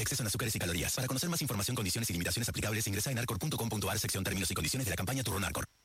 exceso en azúcares y calorías. Para conocer más información, condiciones y limitaciones aplicables, ingresa en arcor.com.ar sección términos y condiciones de la campaña Turno Arcor.